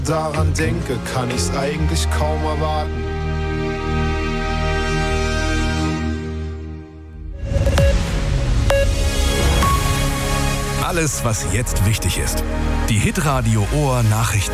Daran denke, kann ich's eigentlich kaum erwarten. Alles, was jetzt wichtig ist. Die Hitradio Ohr Nachrichten.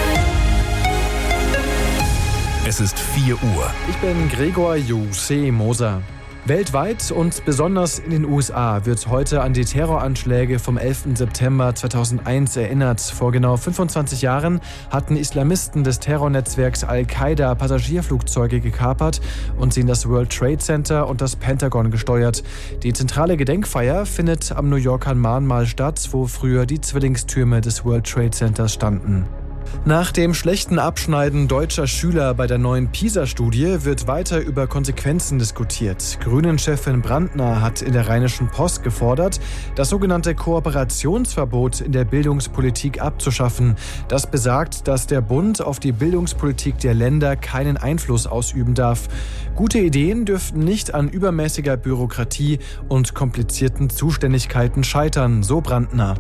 Es ist 4 Uhr. Ich bin Gregor Jose Moser. Weltweit und besonders in den USA wird heute an die Terroranschläge vom 11. September 2001 erinnert. Vor genau 25 Jahren hatten Islamisten des Terrornetzwerks Al-Qaida Passagierflugzeuge gekapert und sie in das World Trade Center und das Pentagon gesteuert. Die zentrale Gedenkfeier findet am New Yorker Mahnmal statt, wo früher die Zwillingstürme des World Trade Centers standen. Nach dem schlechten Abschneiden deutscher Schüler bei der neuen PISA-Studie wird weiter über Konsequenzen diskutiert. Grünen-Chefin Brandner hat in der Rheinischen Post gefordert, das sogenannte Kooperationsverbot in der Bildungspolitik abzuschaffen. Das besagt, dass der Bund auf die Bildungspolitik der Länder keinen Einfluss ausüben darf. Gute Ideen dürften nicht an übermäßiger Bürokratie und komplizierten Zuständigkeiten scheitern, so Brandner.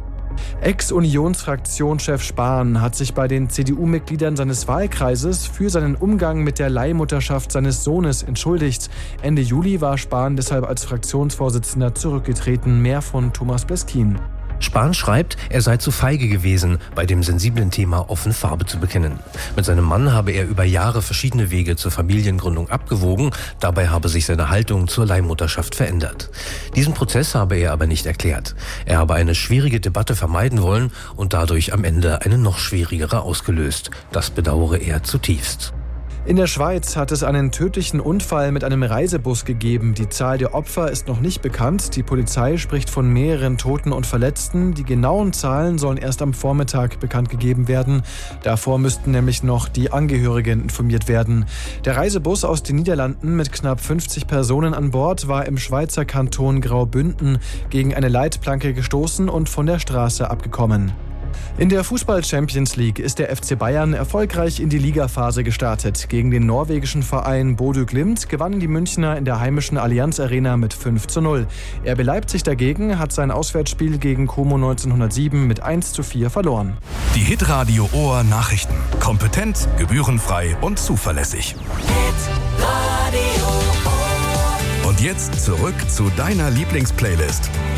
Ex-Unionsfraktionschef Spahn hat sich bei den CDU-Mitgliedern seines Wahlkreises für seinen Umgang mit der Leihmutterschaft seines Sohnes entschuldigt. Ende Juli war Spahn deshalb als Fraktionsvorsitzender zurückgetreten. Mehr von Thomas Bleskin. Spahn schreibt, er sei zu feige gewesen, bei dem sensiblen Thema offen Farbe zu bekennen. Mit seinem Mann habe er über Jahre verschiedene Wege zur Familiengründung abgewogen, dabei habe sich seine Haltung zur Leihmutterschaft verändert. Diesen Prozess habe er aber nicht erklärt. Er habe eine schwierige Debatte vermeiden wollen und dadurch am Ende eine noch schwierigere ausgelöst. Das bedauere er zutiefst. In der Schweiz hat es einen tödlichen Unfall mit einem Reisebus gegeben. Die Zahl der Opfer ist noch nicht bekannt. Die Polizei spricht von mehreren Toten und Verletzten. Die genauen Zahlen sollen erst am Vormittag bekannt gegeben werden. Davor müssten nämlich noch die Angehörigen informiert werden. Der Reisebus aus den Niederlanden mit knapp 50 Personen an Bord war im Schweizer Kanton Graubünden gegen eine Leitplanke gestoßen und von der Straße abgekommen. In der Fußball-Champions League ist der FC Bayern erfolgreich in die Ligaphase gestartet. Gegen den norwegischen Verein Bodø Glimt gewannen die Münchner in der heimischen Allianz Arena mit 5:0. RB Leipzig dagegen hat sein Auswärtsspiel gegen Como 1907 mit 1:4 verloren. Die Hitradio Ohr Nachrichten. Kompetent, gebührenfrei und zuverlässig. Und jetzt zurück zu deiner Lieblingsplaylist.